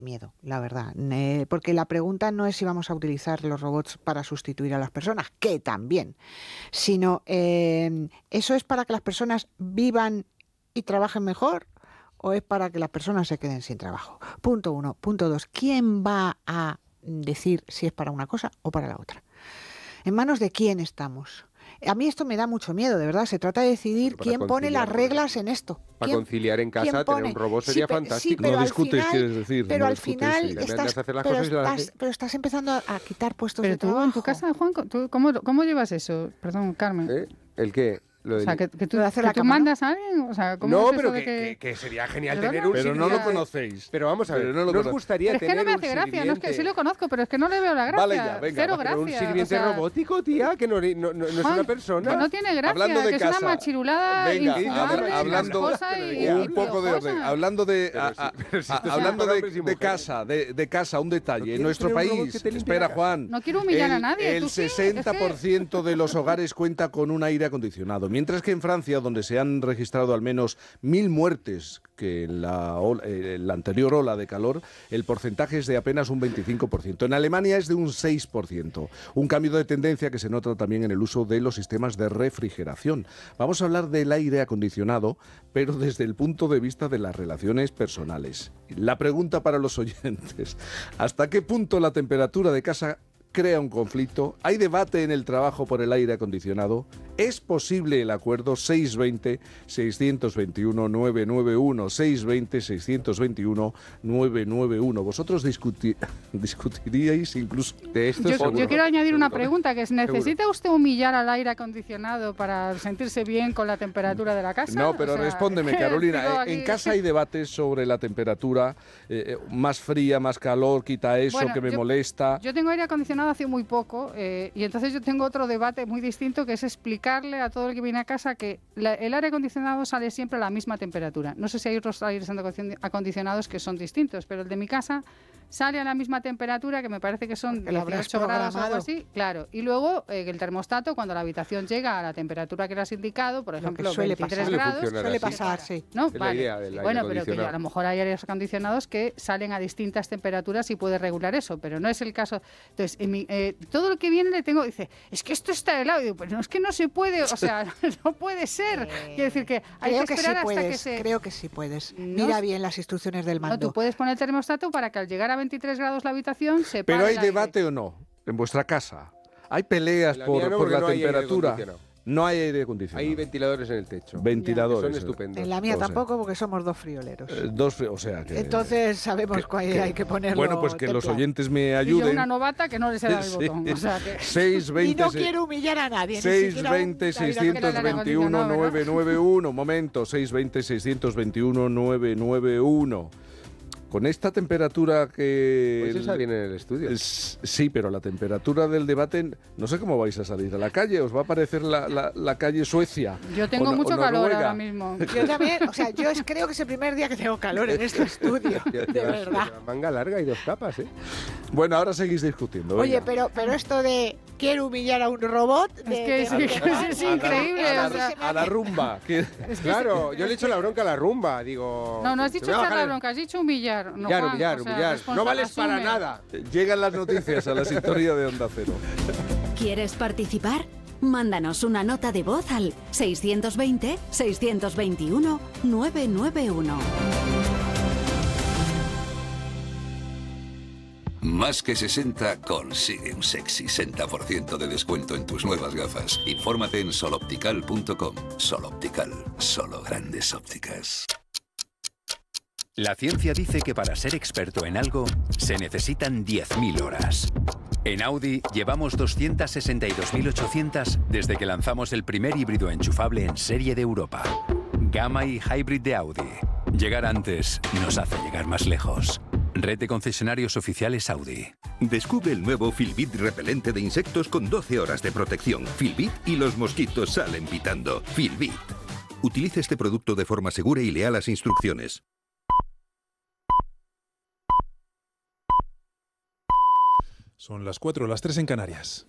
miedo, la verdad, porque la pregunta no es si vamos a utilizar los robots para sustituir a las personas, que también, sino ¿eso es para que las personas vivan y trabajen mejor o es para que las personas se queden sin trabajo? Punto 1. Punto 2. ¿Quién va a decir si es para una cosa o para la otra? ¿En manos de quién estamos? A mí esto me da mucho miedo, de verdad. Se trata de decidir quién pone las reglas en esto. Para conciliar en casa, tener un robot sería fantástico. Sí, no discutes, quieres decir. Pero no al discutes, final estás empezando a quitar puestos de trabajo. Pero tú, en tu casa, Juan, ¿cómo llevas eso? Perdón, Carmen. ¿El qué? O sea, que tú mandas a alguien, o sea, ¿cómo no, es pero eso de que sería genial tener un Pero no lo conocéis. Pero vamos a ver, nos gustaría tener un sirviente. Es que no me hace gracia, no es que sí lo conozco, pero es que no le veo la gracia. Vale ya, venga. Cero gracia. Un sirviente robótico, tía, que no es una persona. Que no tiene gracia, hablando de que casa, es una machirulada venga, infumable, hablando un poco de orden, hablando de casa, un detalle. En nuestro país, espera, Juan. No quiero humillar a nadie. El 60% de los hogares cuenta con un aire acondicionado, mientras que en Francia, donde se han registrado al menos 1.000 muertes que en la anterior ola de calor, el porcentaje es de apenas un 25%. En Alemania es de un 6%. Un cambio de tendencia que se nota también en el uso de los sistemas de refrigeración. Vamos a hablar del aire acondicionado, pero desde el punto de vista de las relaciones personales. La pregunta para los oyentes: ¿hasta qué punto la temperatura de casa crea un conflicto? ¿Hay debate en el trabajo por el aire acondicionado? ¿Es posible el acuerdo? 620-621-991, 620-621-991. ¿Vosotros discutiríais incluso de esto? Yo quiero añadir una pregunta, que es: ¿necesita usted humillar al aire acondicionado para sentirse bien con la temperatura de la casa? No, pero respóndeme, Carolina. En casa hay debates sobre la temperatura, más fría, más calor, quita eso, bueno, que me molesta. Yo tengo aire acondicionado hace muy poco, y entonces yo tengo otro debate muy distinto, que es explicarle a todo el que viene a casa que el aire acondicionado sale siempre a la misma temperatura. No sé si hay otros aires acondicionados que son distintos, pero el de mi casa sale a la misma temperatura, que me parece que son 18 grados o algo así, claro. Y luego el termostato, cuando la habitación llega a la temperatura que le has indicado, por ejemplo, 23 grados... Suele pasar, sí. ¿No? Vale. Bueno, pero que a lo mejor hay aires acondicionados que salen a distintas temperaturas y puede regular eso, pero no es el caso. Entonces, todo lo que viene le tengo, dice, es que esto está helado. Y digo, pues no, es que no se puede, o sea, no puede ser. Quiero decir que hay que esperar hasta que se... Creo que sí puedes. Mira bien las instrucciones del mando. No, tú puedes poner el termostato para que al llegar a 23 grados la habitación se pare. ¿Pero hay debate o no en vuestra casa? ¿Hay peleas por la temperatura? No hay aire acondicionado. Hay ventiladores en el techo. Ventiladores. Son estupendos. En la mía tampoco, porque somos dos frioleros. O sea que... Entonces sabemos que hay que ponerlo. Bueno, pues que los oyentes me ayuden. Y yo, una novata, que no les he dado el botón. O sea que... 620, y no quiero humillar a nadie. 620-621-991. Momento, 620-621-991. Con esta temperatura que... Pues esa viene en el estudio. Sí, pero la temperatura del debate, no sé cómo vais a salir a la calle. ¿Os va a parecer la calle Suecia? Yo tengo mucho calor ahora mismo. Yo también, o sea, yo creo que es el primer día que tengo calor en este estudio, de verdad. Manga larga y 2 capas, ¿eh? Bueno, ahora seguís discutiendo. Oye, pero esto de quiero humillar a un robot... Es increíble. A la rumba. Claro, yo le echo la bronca a la rumba, digo... No has dicho echar la bronca, has dicho humillar. Humillar. No vales para nada. Llegan las noticias a la sintonía de Onda Cero. ¿Quieres participar? Mándanos una nota de voz al 620-621-991. Más que 60 consigue un sexy 60% de descuento en tus nuevas gafas. Infórmate en soloptical.com. Soloptical, solo grandes ópticas. La ciencia dice que para ser experto en algo se necesitan 10.000 horas. En Audi llevamos 262.800 desde que lanzamos el primer híbrido enchufable en serie de Europa. Gamma y Hybrid de Audi. Llegar antes nos hace llegar más lejos. Red de concesionarios oficiales Audi. Descubre el nuevo Filbit repelente de insectos con 12 horas de protección. Filbit y los mosquitos salen pitando. Filbit. Utilice este producto de forma segura y lea las instrucciones. Son las 4, las 3 en Canarias.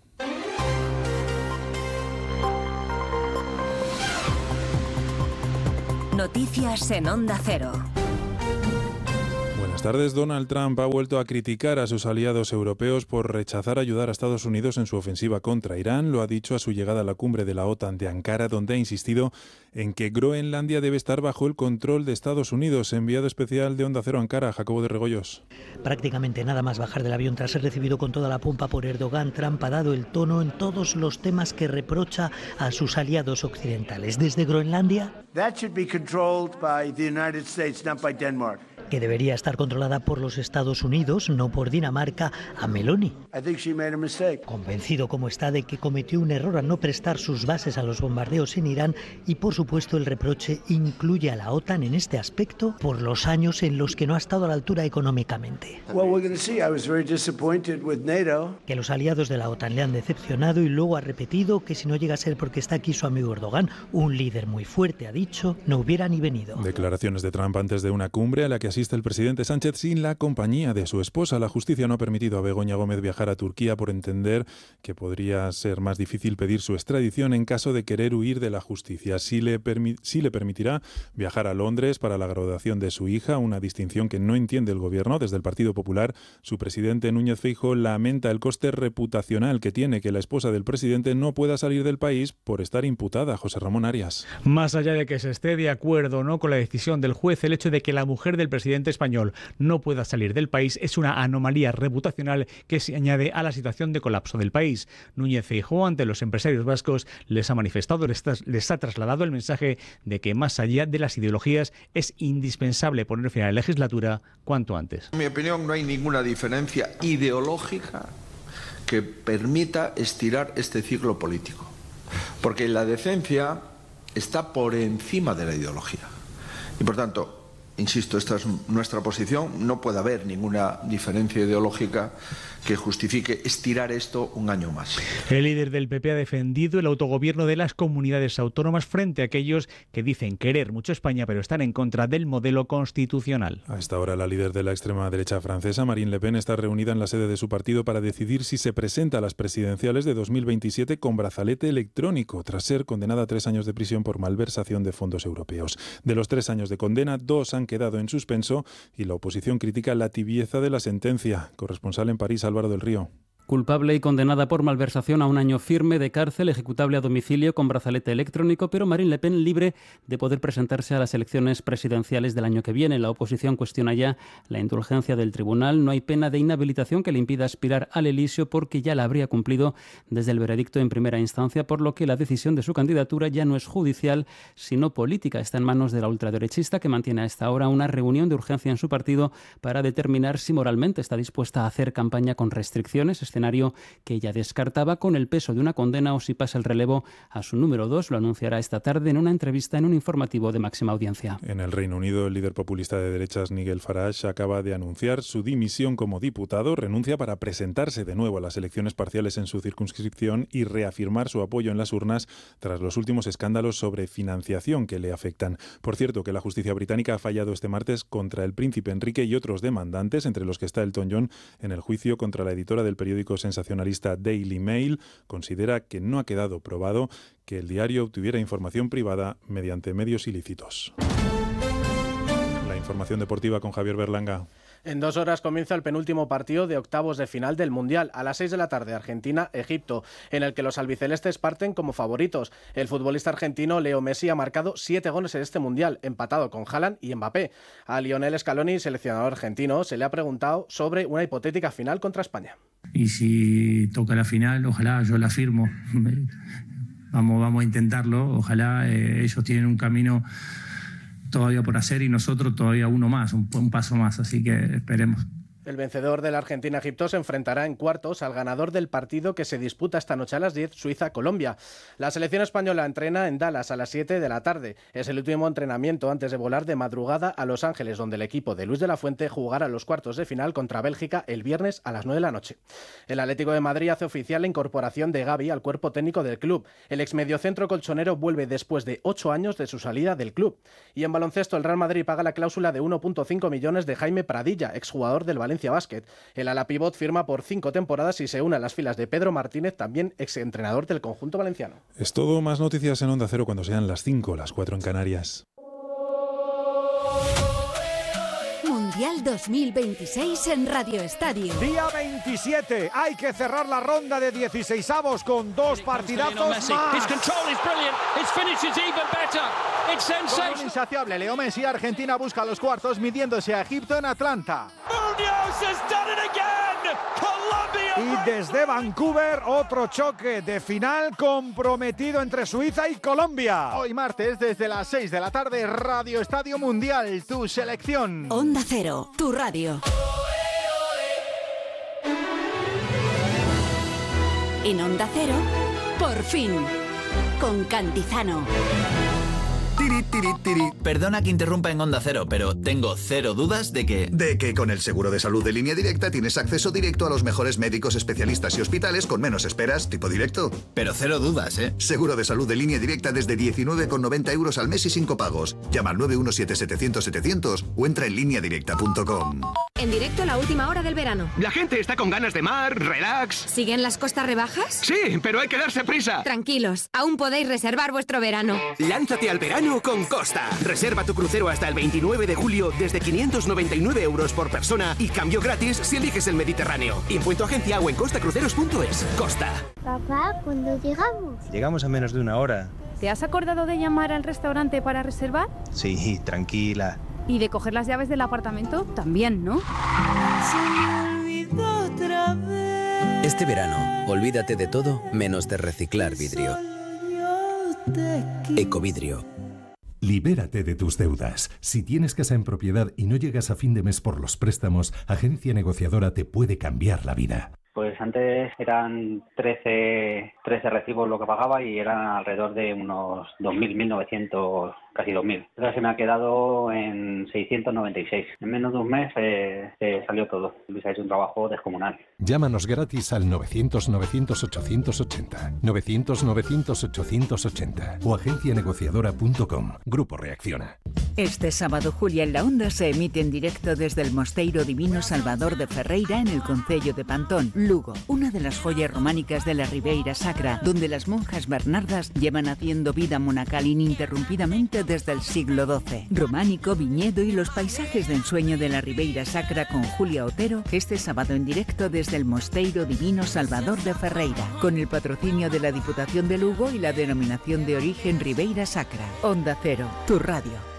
Noticias en Onda Cero. Buenas tardes. Donald Trump ha vuelto a criticar a sus aliados europeos por rechazar ayudar a Estados Unidos en su ofensiva contra Irán. Lo ha dicho a su llegada a la cumbre de la OTAN de Ankara, donde ha insistido en que Groenlandia debe estar bajo el control de Estados Unidos. Enviado especial de Onda Cero Ankara, Jacobo de Regoyos. Prácticamente nada más bajar del avión tras ser recibido con toda la pompa por Erdogan, Trump ha dado el tono en todos los temas que reprocha a sus aliados occidentales. Desde Groenlandia, That should be controlled by the United States, not by Denmark. Que debería estar controlada por los Estados Unidos, no por Dinamarca, a Meloni. Convencido como está de que cometió un error al no prestar sus bases a los bombardeos en Irán, y por supuesto el reproche incluye a la OTAN en este aspecto por los años en los que no ha estado a la altura económicamente. Que los aliados de la OTAN le han decepcionado, y luego ha repetido que si no llega a ser porque está aquí su amigo Erdogan, un líder muy fuerte, ha dicho, no hubiera ni venido. Declaraciones de Trump antes de una cumbre a la que asiste el presidente Sánchez sin la compañía de su esposa. La justicia no ha permitido a Begoña Gómez viajar a Turquía por entender que podría ser más difícil pedir su extradición en caso de querer huir de la justicia. Sí le permitirá viajar a Londres para la graduación de su hija, una distinción que no entiende el gobierno. Desde el Partido Popular, su presidente Núñez Feijóo lamenta el coste reputacional que tiene que la esposa del presidente no pueda salir del país por estar imputada. José Ramón Arias. Más allá de que se esté de acuerdo o no con la decisión del juez, el hecho de que la mujer del presidente español no pueda salir del país es una anomalía reputacional que se añade a la situación de colapso del país. Núñez Feijóo, ante los empresarios vascos, les ha manifestado, les ha trasladado el mensaje de que más allá de las ideologías es indispensable poner fin a la legislatura cuanto antes. En mi opinión, no hay ninguna diferencia ideológica que permita estirar este ciclo político, porque la decencia está por encima de la ideología y, por tanto, insisto, esta es nuestra posición, no puede haber ninguna diferencia ideológica que justifique estirar esto un año más. El líder del PP ha defendido el autogobierno de las comunidades autónomas frente a aquellos que dicen querer mucho España pero están en contra del modelo constitucional. A esta hora la líder de la extrema derecha francesa, Marine Le Pen, está reunida en la sede de su partido para decidir si se presenta a las presidenciales de 2027 con brazalete electrónico, tras ser condenada a 3 años de prisión por malversación de fondos europeos. De los 3 años de condena, 2 han quedado en suspenso y la oposición critica la tibieza de la sentencia. Corresponsal en París, Álvaro del Río. Culpable y condenada por malversación a 1 año firme de cárcel, ejecutable a domicilio con brazalete electrónico, pero Marine Le Pen libre de poder presentarse a las elecciones presidenciales del año que viene. La oposición cuestiona ya la indulgencia del tribunal. No hay pena de inhabilitación que le impida aspirar al Elíseo porque ya la habría cumplido desde el veredicto en primera instancia, por lo que la decisión de su candidatura ya no es judicial, sino política. Está en manos de la ultraderechista, que mantiene a esta hora una reunión de urgencia en su partido para determinar si moralmente está dispuesta a hacer campaña con restricciones, escenario que ella descartaba con el peso de una condena, o si pasa el relevo a su número 2. Lo anunciará esta tarde en una entrevista en un informativo de máxima audiencia. En el Reino Unido, el líder populista de derechas Nigel Farage acaba de anunciar su dimisión como diputado. Renuncia para presentarse de nuevo a las elecciones parciales en su circunscripción y reafirmar su apoyo en las urnas tras los últimos escándalos sobre financiación que le afectan. Por cierto, que la justicia británica ha fallado este martes contra el príncipe Enrique y otros demandantes, entre los que está Elton John, en el juicio contra la editora del periódico sensacionalista Daily Mail. Considera que no ha quedado probado que el diario obtuviera información privada mediante medios ilícitos. La información deportiva con Javier Berlanga. En 2 horas comienza el penúltimo partido de octavos de final del Mundial. A las 6 de la tarde, Argentina-Egipto, en el que los albicelestes parten como favoritos. El futbolista argentino Leo Messi ha marcado 7 goles en este Mundial, empatado con Haaland y Mbappé. A Lionel Scaloni, seleccionador argentino, se le ha preguntado sobre una hipotética final contra España. Y si toca la final, ojalá, yo la firmo. Vamos a intentarlo. Ojalá, ellos tienen un camino todavía por hacer y nosotros todavía uno más, un paso más, así que esperemos. El vencedor de la Argentina-Egipto se enfrentará en cuartos al ganador del partido que se disputa esta noche a las 10, Suiza-Colombia. La selección española entrena en Dallas a las 7 de la tarde. Es el último entrenamiento antes de volar de madrugada a Los Ángeles, donde el equipo de Luis de la Fuente jugará los cuartos de final contra Bélgica el viernes a las 9 de la noche. El Atlético de Madrid hace oficial la incorporación de Gavi al cuerpo técnico del club. El exmediocentro colchonero vuelve después de 8 años de su salida del club. Y en baloncesto, el Real Madrid paga la cláusula de 1,5 millones de Jaime Pradilla, exjugador del Valencia Basket. El ala pivot firma por 5 temporadas y se une a las filas de Pedro Martínez, también exentrenador del conjunto valenciano. Es todo. Más noticias en Onda Cero cuando sean las 5, las 4 en Canarias. Mundial 2026 en Radio Estadio. Día 27. Hay que cerrar la ronda de 16avos con dos partidazos más. Con un insaciable Leo Messi, Argentina busca los cuartos midiéndose a Egipto en Atlanta. Y desde Vancouver, otro choque de final comprometido entre Suiza y Colombia. Hoy martes, desde las 6 de la tarde, Radio Estadio Mundial, tu selección. Onda Cero, tu radio. En Onda Cero, por fin, con Cantizano. Tiri, tiri, tiri. Perdona que interrumpa en Onda Cero, pero tengo cero dudas de que con el seguro de salud de Línea Directa tienes acceso directo a los mejores médicos, especialistas y hospitales con menos esperas, tipo directo. Pero cero dudas, ¿eh? Seguro de salud de Línea Directa desde 19,90 euros al mes y sin copagos. Llama al 917-700-700 o entra en lineadirecta.com. En directo, la última hora del verano. La gente está con ganas de mar, relax. ¿Siguen las costas rebajas? Sí, pero hay que darse prisa. Tranquilos, aún podéis reservar vuestro verano. Lánzate al verano con Costa. Reserva tu crucero hasta el 29 de julio desde 599 euros por persona y cambio gratis si eliges el Mediterráneo. Impuesto agencia o en costacruceros.es. Costa. Papá, ¿cuándo llegamos? Llegamos a menos de una hora. ¿Te has acordado de llamar al restaurante para reservar? Sí, tranquila. ¿Y de coger las llaves del apartamento? También, ¿no? Se me olvidó otra vez. Este verano, olvídate de todo menos de reciclar vidrio. Ecovidrio. Libérate de tus deudas. Si tienes casa en propiedad y no llegas a fin de mes por los préstamos, Agencia Negociadora te puede cambiar la vida. Pues antes eran 13 recibos lo que pagaba y eran alrededor de unos 2.000, 1.900, casi 2.000. Ahora se me ha quedado en 696. En menos de un mes salió todo. Luis ha hecho un trabajo descomunal. Llámanos gratis al 900-900-880, 900-900-880 o agencianegociadora.com. Grupo Reacciona. Este sábado, Julia en la Onda se emite en directo desde el Mosteiro Divino Salvador de Ferreira en el concello de Pantón, Lugo, una de las joyas románicas de la Ribeira Sacra, donde las monjas bernardas llevan haciendo vida monacal ininterrumpidamente desde el siglo XII. Románico, viñedo y los paisajes de ensueño de la Ribeira Sacra con Julia Otero, este sábado en directo desde el Mosteiro Divino Salvador de Ferreira, con el patrocinio de la Diputación de Lugo y la denominación de origen Ribeira Sacra. Onda Cero, tu radio.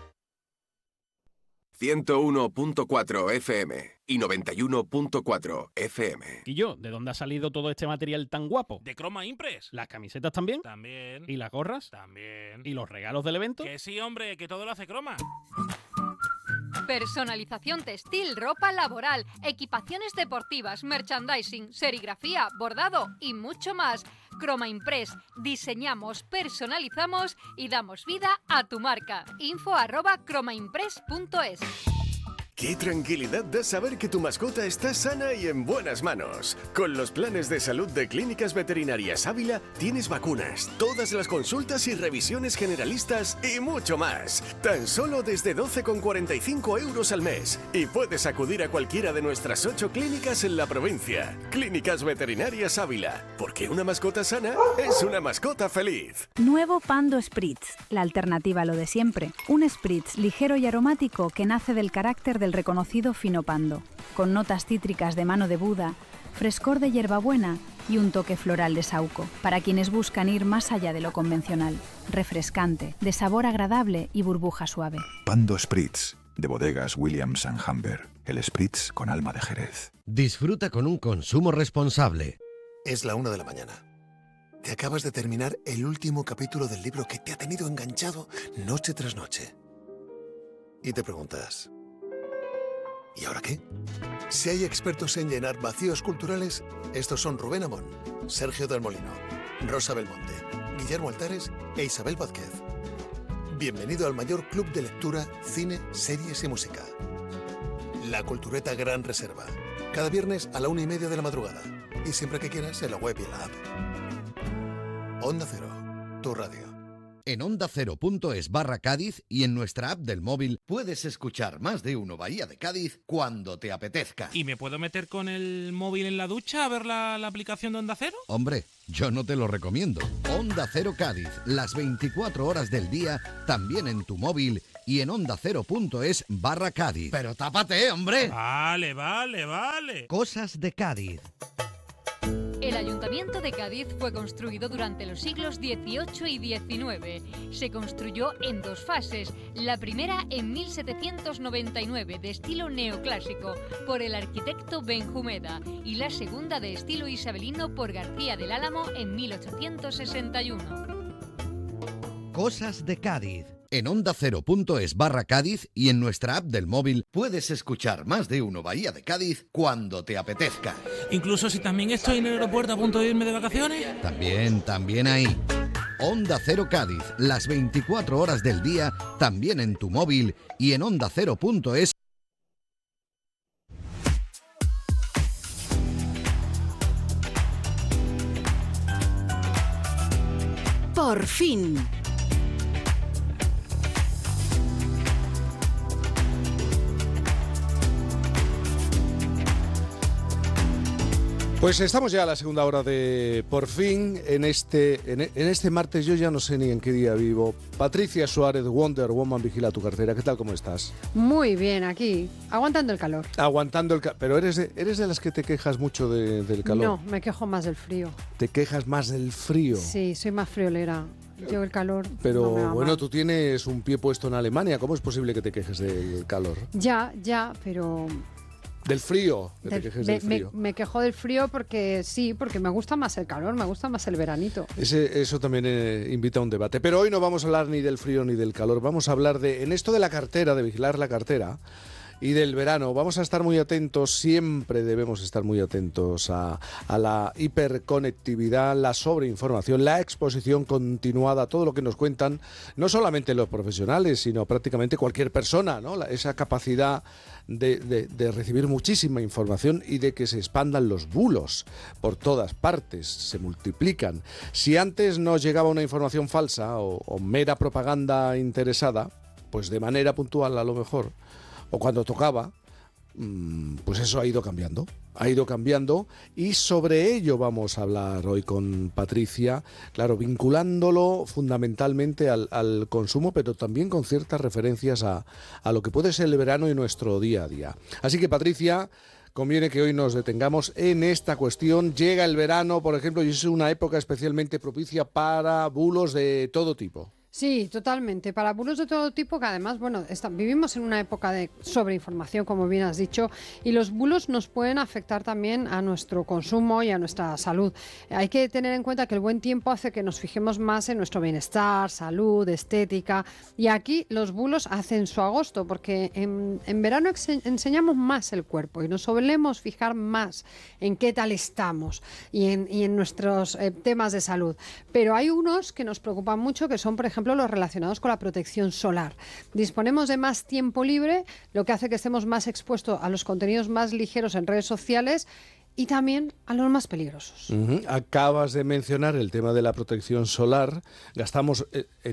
101.4 FM y 91.4 FM. ¿Y yo? ¿De dónde ha salido todo este material tan guapo? ¿De Croma Impress? ¿Las camisetas también? También. ¿Y las gorras? También. ¿Y los regalos del evento? Que sí, hombre, que todo lo hace Croma. Personalización textil, ropa laboral, equipaciones deportivas, merchandising, serigrafía, bordado y mucho más. Croma Impress. Diseñamos, personalizamos y damos vida a tu marca. info@cromaimpress.es. Qué tranquilidad da saber que tu mascota está sana y en buenas manos. Con los planes de salud de Clínicas Veterinarias Ávila tienes vacunas, todas las consultas y revisiones generalistas y mucho más. Tan solo desde 12,45 euros al mes. Y puedes acudir a cualquiera de nuestras 8 clínicas en la provincia. Clínicas Veterinarias Ávila. Porque una mascota sana es una mascota feliz. Nuevo Pando Spritz, la alternativa a lo de siempre. Un spritz ligero y aromático que nace del carácter del reconocido fino pando, con notas cítricas de mano de Buda, frescor de hierbabuena y un toque floral de saúco, para quienes buscan ir más allá de lo convencional, refrescante, de sabor agradable y burbuja suave. Pando Spritz, de bodegas Williams & Humber, el Spritz con alma de Jerez. Disfruta con un consumo responsable. Es la 1 de la mañana. Te acabas de terminar el último capítulo del libro que te ha tenido enganchado noche tras noche. Y te preguntas, ¿y ahora qué? Si hay expertos en llenar vacíos culturales, estos son Rubén Amón, Sergio del Molino, Rosa Belmonte, Guillermo Altares e Isabel Vázquez. Bienvenido al mayor club de lectura, cine, series y música. La Cultureta Gran Reserva. Cada viernes a la 1:30 de la madrugada. Y siempre que quieras en la web y en la app. Onda Cero, tu radio. En ondacero.es/Cádiz y en nuestra app del móvil puedes escuchar Más de Uno Bahía de Cádiz cuando te apetezca. ¿Y me puedo meter con el móvil en la ducha a ver la aplicación de Onda Cero? Hombre, yo no te lo recomiendo. Onda Cero Cádiz, las 24 horas del día, también en tu móvil y en ondacero.es/Cádiz. Pero tápate, hombre. Vale. Cosas de Cádiz. El Ayuntamiento de Cádiz fue construido durante los siglos XVIII y XIX. Se construyó en dos fases. La primera en 1799, de estilo neoclásico, por el arquitecto Benjumeda, y la segunda de estilo isabelino por García del Álamo en 1861. Cosas de Cádiz. En ondacero.es/Cádiz y en nuestra app del móvil puedes escuchar Más de Uno Bahía de Cádiz cuando te apetezca. Incluso si también estoy en el aeropuerto a punto de irme de vacaciones. También ahí. Onda Cero Cádiz, las 24 horas del día, también en tu móvil y en ondacero.es. Por fin. Pues estamos ya a la segunda hora de Por fin. En este martes yo ya no sé ni en qué día vivo. Patricia Suárez, Wonder Woman, vigila tu cartera. ¿Qué tal, cómo estás? Muy bien, aquí, aguantando el calor. Aguantando el calor. Pero eres de las que te quejas mucho del calor. No, me quejo más del frío. ¿Te quejas más del frío? Sí, soy más friolera. Yo el calor. Pero no me va bueno, mal. tú tienes un pie puesto en Alemania. ¿Cómo es posible que te quejes del calor? Ya, pero... ¿Del frío? ¿Te quejes del frío? Me quejo del frío porque me gusta más el calor, me gusta más el veranito. Eso también invita a un debate. Pero hoy no vamos a hablar ni del frío ni del calor. Vamos a hablar en esto de la cartera, de vigilar la cartera y del verano. Vamos a estar muy atentos, siempre debemos estar muy atentos a la hiperconectividad, la sobreinformación, la exposición continuada, todo lo que nos cuentan, no solamente los profesionales, sino prácticamente cualquier persona, ¿no? Esa capacidad de recibir muchísima información y de que se expandan los bulos por todas partes, se multiplican. Si antes nos llegaba una información falsa o mera propaganda interesada, pues de manera puntual a lo mejor, o cuando tocaba, pues eso ha ido cambiando y sobre ello vamos a hablar hoy con Patricia, claro, vinculándolo fundamentalmente al consumo, pero también con ciertas referencias a lo que puede ser el verano y nuestro día a día. Así que, Patricia, conviene que hoy nos detengamos en esta cuestión. Llega el verano, por ejemplo, y es una época especialmente propicia para bulos de todo tipo. Sí, totalmente. Para bulos de todo tipo, que además, vivimos en una época de sobreinformación, como bien has dicho, y los bulos nos pueden afectar también a nuestro consumo y a nuestra salud. Hay que tener en cuenta que el buen tiempo hace que nos fijemos más en nuestro bienestar, salud, estética, y aquí los bulos hacen su agosto, porque en verano enseñamos más el cuerpo y nos solemos fijar más en qué tal estamos y en nuestros temas de salud. Pero hay unos que nos preocupan mucho, que son, por ejemplo, los relacionados con la protección solar. Disponemos de más tiempo libre, lo que hace que estemos más expuestos a los contenidos más ligeros en redes sociales y también a los más peligrosos. Acabas de mencionar el tema de la protección solar. Gastamos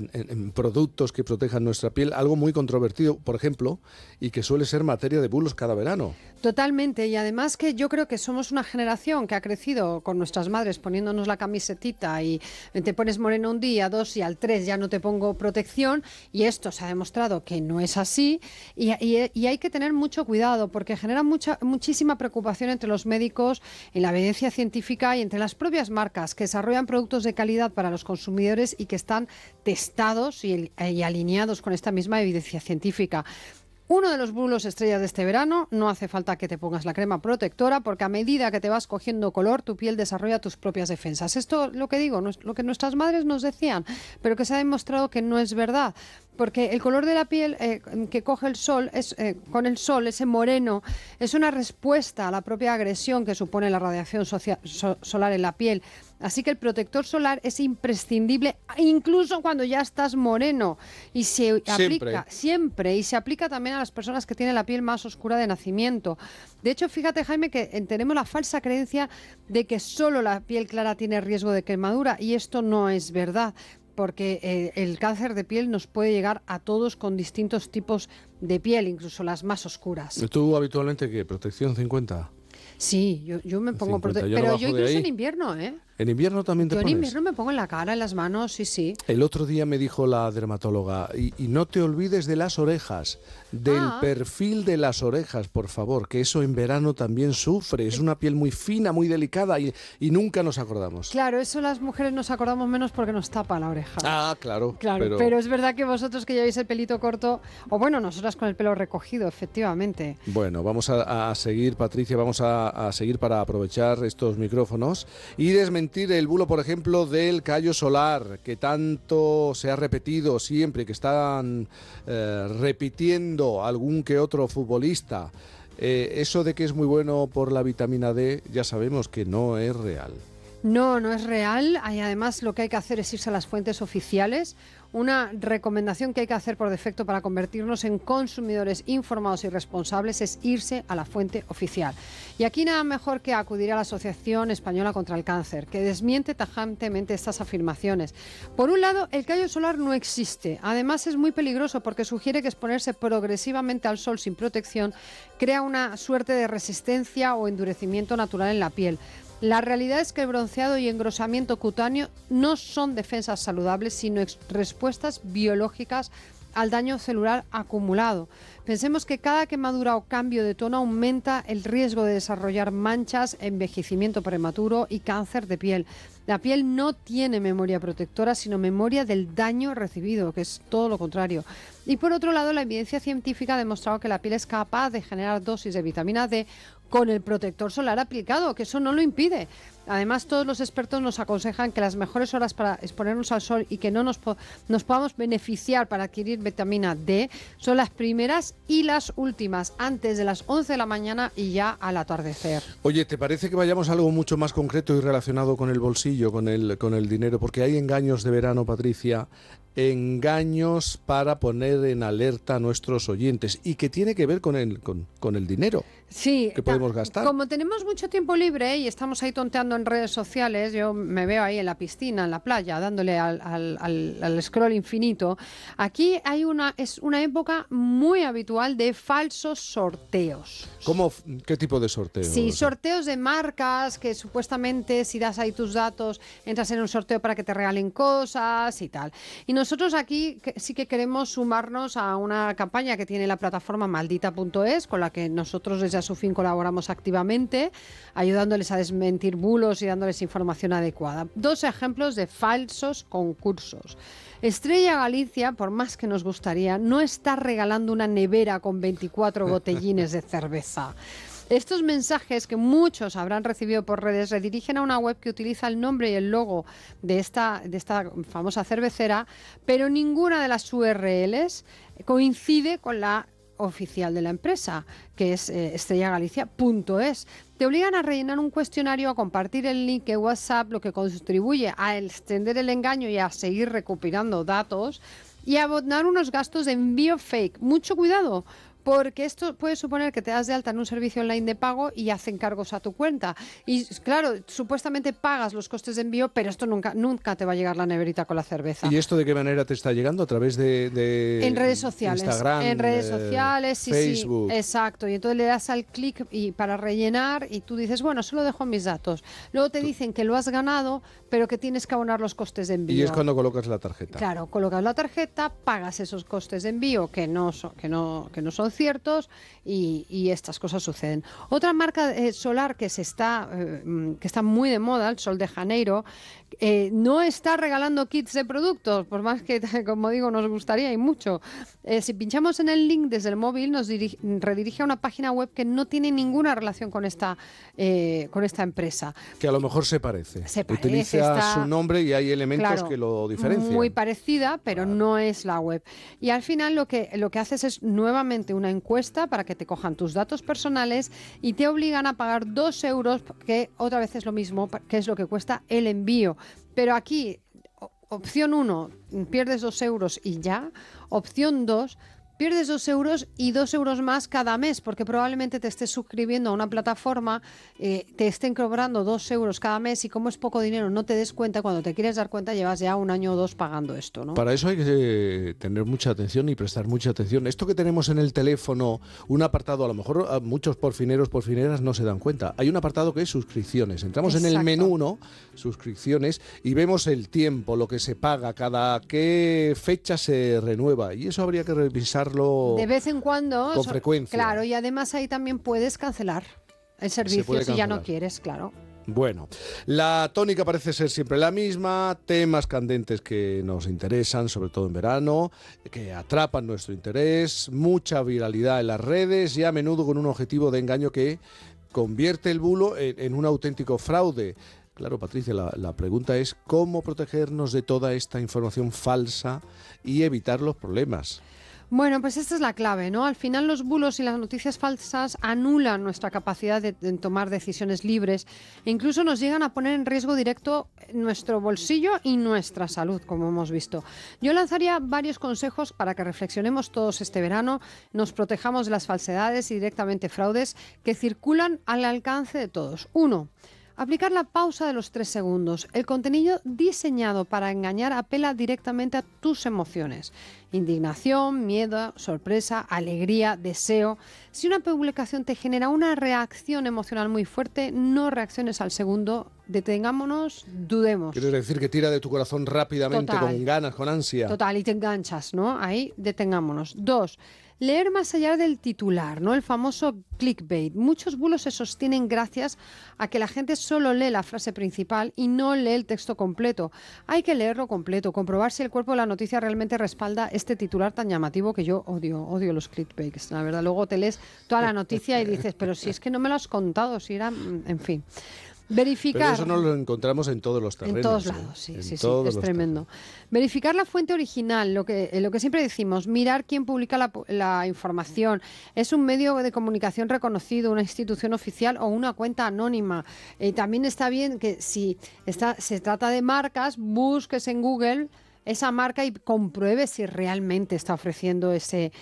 en productos que protejan nuestra piel, algo muy controvertido, por ejemplo, y que suele ser materia de bulos cada verano. Totalmente, y además que yo creo que somos una generación que ha crecido con nuestras madres poniéndonos la camisetita y te pones moreno un día, 2 y al 3 ya no te pongo protección, y esto se ha demostrado que no es así, y hay que tener mucho cuidado porque genera muchísima preocupación entre los médicos, en la evidencia científica y entre las propias marcas que desarrollan productos de calidad para los consumidores y que están testados y alineados con esta misma evidencia científica. Uno de los bulos estrellas de este verano, no hace falta que te pongas la crema protectora porque a medida que te vas cogiendo color, tu piel desarrolla tus propias defensas. Esto, lo que digo, no es lo que nuestras madres nos decían, pero que se ha demostrado que no es verdad. Porque el color de la piel que coge el sol, con el sol, ese moreno, es una respuesta a la propia agresión que supone la radiación solar en la piel. Así que el protector solar es imprescindible, incluso cuando ya estás moreno. Y se aplica siempre, y se aplica también a las personas que tienen la piel más oscura de nacimiento. De hecho, fíjate, Jaime, que tenemos la falsa creencia de que solo la piel clara tiene riesgo de quemadura, y esto no es verdad. porque el cáncer de piel nos puede llegar a todos con distintos tipos de piel, incluso las más oscuras. ¿Tú habitualmente qué? ¿Protección 50? Sí, yo me pongo protección, pero yo incluso en invierno, ¿eh? ¿En invierno también te pones? Yo en invierno me pongo en la cara, en las manos, sí. El otro día me dijo la dermatóloga, y no te olvides de las orejas, del perfil de las orejas, por favor, que eso en verano también sufre. Es una piel muy fina, muy delicada y nunca nos acordamos. Claro, eso las mujeres nos acordamos menos porque nos tapa la oreja. Ah, claro. Pero es verdad que vosotros que lleváis el pelito corto, o bueno, nosotras con el pelo recogido, efectivamente. Bueno, vamos a seguir, Patricia, vamos a seguir para aprovechar estos micrófonos y desmentir el bulo, por ejemplo, del callo solar, que tanto se ha repetido siempre, que están repitiendo algún que otro futbolista. Eso de que es muy bueno por la vitamina D, ya sabemos que no es real. No es real. Además, lo que hay que hacer es irse a las fuentes oficiales. Una recomendación que hay que hacer por defecto para convertirnos en consumidores informados y responsables es irse a la fuente oficial. Y aquí nada mejor que acudir a la Asociación Española contra el Cáncer, que desmiente tajantemente estas afirmaciones. Por un lado, el callo solar no existe. Además, es muy peligroso porque sugiere que exponerse progresivamente al sol sin protección crea una suerte de resistencia o endurecimiento natural en la piel. La realidad es que el bronceado y engrosamiento cutáneo no son defensas saludables, sino respuestas biológicas al daño celular acumulado. Pensemos que cada quemadura o cambio de tono aumenta el riesgo de desarrollar manchas, envejecimiento prematuro y cáncer de piel. La piel no tiene memoria protectora, sino memoria del daño recibido, que es todo lo contrario. Y por otro lado, la evidencia científica ha demostrado que la piel es capaz de generar dosis de vitamina D con el protector solar aplicado, que eso no lo impide. Además, todos los expertos nos aconsejan que las mejores horas para exponernos al sol y que no nos podamos beneficiar para adquirir vitamina D son las primeras y las últimas, antes de las 11 de la mañana y ya al atardecer. Oye, ¿te parece que vayamos a algo mucho más concreto y relacionado con el bolsillo, con el dinero? Porque hay engaños de verano, Patricia, engaños para poner en alerta a nuestros oyentes y que tiene que ver con el dinero. Sí, que podemos gastar. Como tenemos mucho tiempo libre y estamos ahí tonteando en redes sociales, yo me veo ahí en la piscina, en la playa, dándole al scroll infinito. Aquí es una época muy habitual de falsos sorteos. ¿Qué tipo de sorteos? Sí, sorteos de marcas que supuestamente si das ahí tus datos entras en un sorteo para que te regalen cosas y tal. Y nosotros aquí sí que queremos sumarnos a una campaña que tiene la plataforma maldita.es, con la que nosotros desde su fin colaboramos activamente, ayudándoles a desmentir bulos y dándoles información adecuada. 2 ejemplos de falsos concursos. Estrella Galicia, por más que nos gustaría, no está regalando una nevera con 24 botellines de cerveza. Estos mensajes que muchos habrán recibido por redes redirigen a una web que utiliza el nombre y el logo de esta famosa cervecera, pero ninguna de las URLs coincide con la oficial de la empresa, que es estrellagalicia.es. Te obligan a rellenar un cuestionario, a compartir el link de WhatsApp, lo que contribuye a extender el engaño y a seguir recopilando datos y a abonar unos gastos de envío fake. Mucho cuidado, porque esto puede suponer que te das de alta en un servicio online de pago y hacen cargos a tu cuenta. Y claro, supuestamente pagas los costes de envío, pero esto nunca te va a llegar la neverita con la cerveza. ¿Y esto de qué manera te está llegando? ¿A través de en redes sociales. Instagram, en redes sociales, sí, Facebook. Sí, exacto. Y entonces le das al clic para rellenar y tú dices, bueno, solo dejo mis datos. Luego te dicen que lo has ganado, pero que tienes que abonar los costes de envío. Y es cuando colocas la tarjeta. Claro, colocas la tarjeta, pagas esos costes de envío que no son ciertos y estas cosas suceden. Otra marca solar que está muy de moda, el Sol de Janeiro, no está regalando kits de productos, por más que, como digo, nos gustaría y mucho. Si pinchamos en el link desde el móvil, nos redirige a una página web que no tiene ninguna relación con esta empresa. Que a lo mejor se parece. Utiliza su nombre y hay elementos que lo diferencian. Muy parecida, pero no es la web. Y al final lo que haces es nuevamente una encuesta para que te cojan tus datos personales y te obligan a pagar 2 euros, que otra vez es lo mismo, que es lo que cuesta el envío. Pero aquí, opción 1, pierdes 2 euros y ya. Opción 2, pierdes 2 euros y 2 euros más cada mes, porque probablemente te estés suscribiendo a una plataforma, te estén cobrando 2 euros cada mes y como es poco dinero no te des cuenta, cuando te quieres dar cuenta llevas ya 1 año o 2 pagando esto, ¿no? Para eso hay que tener mucha atención y prestar mucha atención. Esto que tenemos en el teléfono, un apartado, a lo mejor a muchos porfineras no se dan cuenta. Hay un apartado que es suscripciones. Entramos en el menú, ¿no? Suscripciones, y vemos el tiempo, lo que se paga, cada qué fecha se renueva. Y eso habría que revisarlo de vez en cuando, con frecuencia. Claro, y además ahí también puedes cancelar el servicio si ya no quieres, claro. Bueno, la tónica parece ser siempre la misma, temas candentes que nos interesan, sobre todo en verano, que atrapan nuestro interés, mucha viralidad en las redes y a menudo con un objetivo de engaño que convierte el bulo en un auténtico fraude. Claro, Patricia, la pregunta es ¿cómo protegernos de toda esta información falsa y evitar los problemas? Bueno, pues esta es la clave, ¿no? Al final los bulos y las noticias falsas anulan nuestra capacidad de tomar decisiones libres e incluso nos llegan a poner en riesgo directo nuestro bolsillo y nuestra salud, como hemos visto. Yo lanzaría varios consejos para que reflexionemos todos este verano, nos protejamos de las falsedades y directamente fraudes que circulan al alcance de todos. 1. Aplicar la pausa de los 3 segundos. El contenido diseñado para engañar apela directamente a tus emociones. Indignación, miedo, sorpresa, alegría, deseo. Si una publicación te genera una reacción emocional muy fuerte, no reacciones al segundo. Detengámonos, dudemos. Quiere decir que tira de tu corazón rápidamente, Total. con ganas, con ansia. Total, y te enganchas, ¿no? Ahí detengámonos. 2. Leer más allá del titular, ¿no? El famoso clickbait. Muchos bulos se sostienen gracias a que la gente solo lee la frase principal y no lee el texto completo. Hay que leerlo completo, comprobar si el cuerpo de la noticia realmente respalda este titular tan llamativo que yo odio los clickbaits, la verdad. Luego te lees toda la noticia y dices, pero si es que no me lo has contado, si era... En fin. Verificar. Pero eso no lo encontramos en todos los terrenos. En todos lados, sí, es tremendo. Terrenos. Verificar la fuente original, lo que siempre decimos, mirar quién publica la información. ¿Es un medio de comunicación reconocido, una institución oficial o una cuenta anónima? También está bien que si se trata de marcas, busques en Google esa marca y compruebe si realmente está ofreciendo ese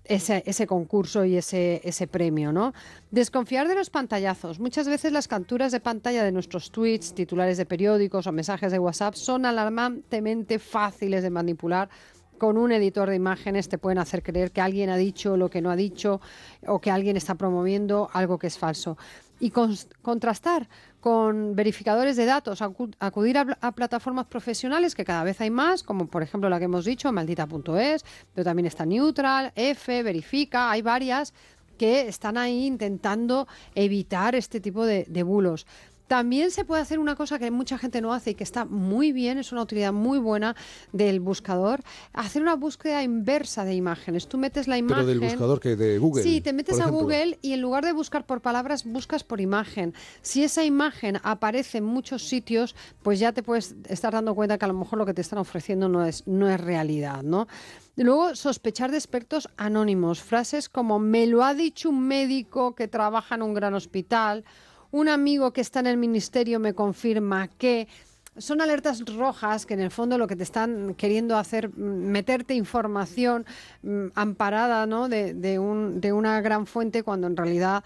concurso y ese premio, ¿no? Desconfiar de los pantallazos. Muchas veces las capturas de pantalla de nuestros tweets, titulares de periódicos o mensajes de WhatsApp son alarmantemente fáciles de manipular. Con un editor de imágenes te pueden hacer creer que alguien ha dicho lo que no ha dicho o que alguien está promoviendo algo que es falso. Y contrastar con verificadores de datos, acudir a plataformas profesionales que cada vez hay más, como por ejemplo la que hemos dicho, maldita.es, pero también está Neutral, F, Verifica, hay varias que están ahí intentando evitar este tipo de bulos. También se puede hacer una cosa que mucha gente no hace y que está muy bien, es una utilidad muy buena del buscador, hacer una búsqueda inversa de imágenes. Tú metes la imagen... Pero del buscador que de Google. Sí, te metes a Google y en lugar de buscar por palabras, buscas por imagen. Si esa imagen aparece en muchos sitios, pues ya te puedes estar dando cuenta que a lo mejor lo que te están ofreciendo no es realidad, ¿no? Luego, sospechar de expertos anónimos. Frases como, me lo ha dicho un médico que trabaja en un gran hospital, un amigo que está en el ministerio me confirma que... Son alertas rojas que en el fondo lo que te están queriendo hacer, meterte información amparada, ¿no? de una gran fuente cuando en realidad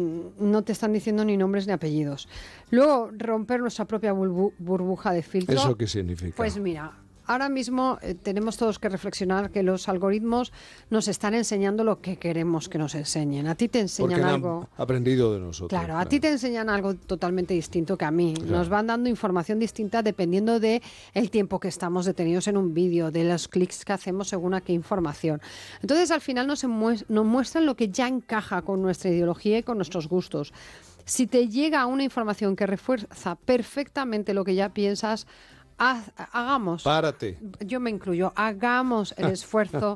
no te están diciendo ni nombres ni apellidos. Luego, romper nuestra propia burbuja de filtro. ¿Eso qué significa? Pues mira... Ahora mismo tenemos todos que reflexionar que los algoritmos nos están enseñando lo que queremos que nos enseñen. A ti te enseñan algo... Han aprendido de nosotros. Claro, a ti te enseñan algo totalmente distinto que a mí. Claro. Nos van dando información distinta dependiendo de el tiempo que estamos detenidos en un vídeo, de los clics que hacemos según a qué información. Entonces, al final nos muestran lo que ya encaja con nuestra ideología y con nuestros gustos. Si te llega una información que refuerza perfectamente lo que ya piensas, hagamos, párate. Yo me incluyo, hagamos el esfuerzo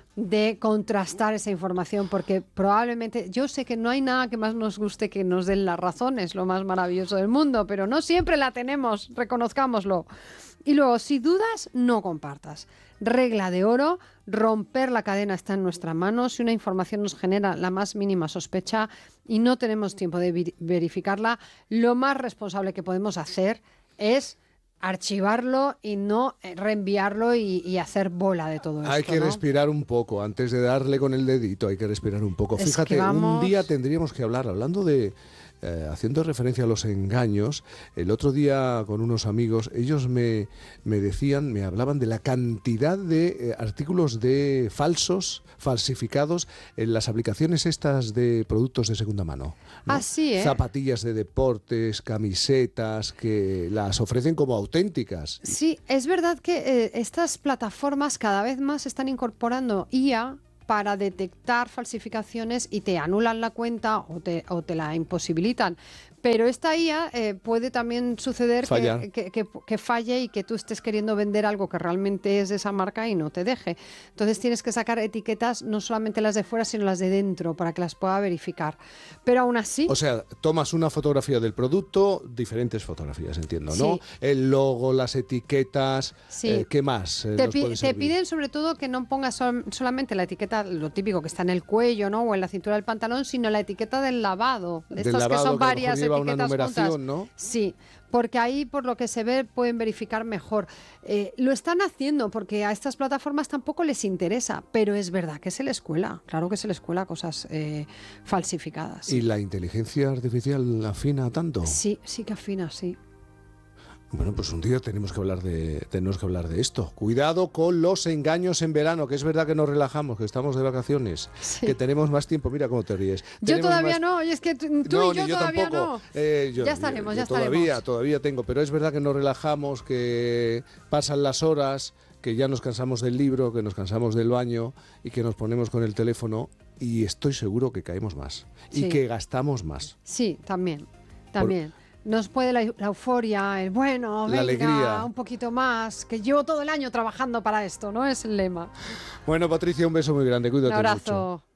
de contrastar esa información porque probablemente, yo sé que no hay nada que más nos guste que nos den la razón, es lo más maravilloso del mundo, pero no siempre la tenemos, reconozcámoslo. Y luego, si dudas, no compartas. Regla de oro, romper la cadena está en nuestra mano. Si una información nos genera la más mínima sospecha y no tenemos tiempo de verificarla, lo más responsable que podemos hacer es archivarlo y no reenviarlo y hacer bola de todo esto. Hay que respirar un poco, antes de darle con el dedito, hay que respirar un poco. Fíjate, un día tendríamos que hablar, hablando de... haciendo referencia a los engaños, el otro día con unos amigos, ellos me hablaban de la cantidad de artículos de falsificados en las aplicaciones estas de productos de segunda mano, ¿no? Así, Zapatillas de deportes, camisetas, que las ofrecen como auténticas. Sí, es verdad que estas plataformas cada vez más están incorporando IA para detectar falsificaciones y te anulan la cuenta o te la imposibilitan. Pero esta IA puede también suceder que falle y que tú estés queriendo vender algo que realmente es de esa marca y no te deje. Entonces tienes que sacar etiquetas, no solamente las de fuera, sino las de dentro, para que las pueda verificar. Pero aún así... O sea, tomas una fotografía del producto, diferentes fotografías, entiendo, ¿no? Sí. El logo, las etiquetas, sí. ¿Qué más te piden sobre todo que no pongas solamente la etiqueta, lo típico que está en el cuello, ¿no? O en la cintura del pantalón, sino la etiqueta del lavado. Estas que son varias etiquetas una numeración, juntas. ¿No? Sí, porque ahí, por lo que se ve, pueden verificar mejor. Lo están haciendo porque a estas plataformas tampoco les interesa, pero es verdad que se les cuela, claro que se les cuela cosas falsificadas. ¿Y la inteligencia artificial afina tanto? Sí, sí que afina, sí. Bueno, pues un día tenemos que hablar de esto. Cuidado con los engaños en verano, que es verdad que nos relajamos, que estamos de vacaciones, que tenemos más tiempo. Mira cómo te ríes. Yo todavía no, y es que tú y yo todavía tampoco. Ya estaremos. Todavía tengo, pero es verdad que nos relajamos, que pasan las horas, que ya nos cansamos del libro, que nos cansamos del baño y que nos ponemos con el teléfono y estoy seguro que caemos más y que gastamos más. Sí, también. Nos puede la euforia, el bueno, la alegría, un poquito más, que llevo todo el año trabajando para esto, ¿no? Es el lema. Bueno, Patricia, un beso muy grande, cuídate mucho. Un abrazo.